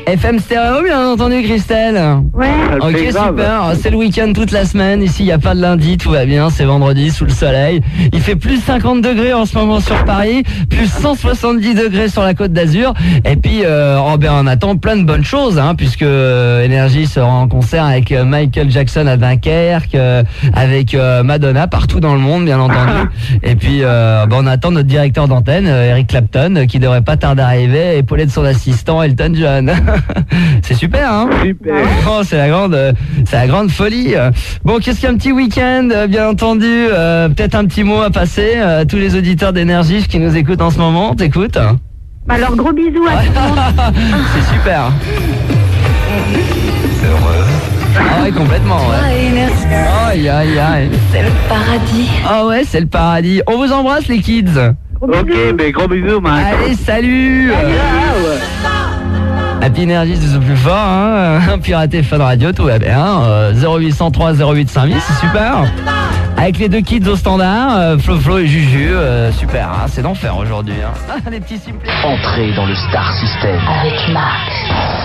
FM stéréo, bien entendu, Christelle. Ouais. Ok, super. C'est le week-end toute la semaine. Ici, il n'y a pas de lundi, tout va bien. C'est vendredi, sous le soleil. Il fait plus 50 degrés en ce moment sur Paris, plus 170 degrés sur la Côte d'Azur. Et puis, on attend plein de bonnes choses, hein, puisque Énergie sera en concert avec Michael Jackson à Dunkerque, avec Madonna partout dans le monde, bien entendu. Et puis, on attend notre directeur d'antenne, Eric Clapton, qui devrait pas tarder à arriver, épaulé de son assistant Elton John. C'est super, hein? Super. Oh, c'est la grande folie. Bon, qu'est-ce qu'un petit week-end, bien entendu. Peut-être un petit mot à passer à tous les auditeurs d'Énergie qui nous écoutent en ce moment. T'écoutes? Alors, gros bisous à tout le monde. C'est super. C'est heureux. Ah ouais, complètement, ouais. Aïe, aïe, aïe. C'est le paradis. Ah ouais, c'est le paradis. On vous embrasse, les kids. Ok, mais gros bisous, Max. Allez, salut. Happy Energy, c'est le plus fort, hein. Piraté Fun Radio, tout va bien. 0803 08 5000, c'est super. Avec les deux kids au standard, Flo et Juju, super, hein, c'est d'enfer aujourd'hui. Hein. Les petits simples. Entrez dans le Star System. Avec Max.